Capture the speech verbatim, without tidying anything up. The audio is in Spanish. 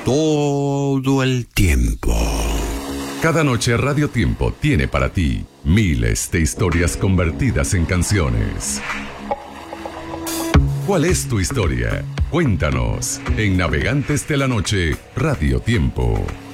todo el tiempo. Cada noche Radio Tiempo tiene para ti miles de historias convertidas en canciones. ¿Cuál es tu historia? Cuéntanos en Navegantes de la Noche, Radio Tiempo.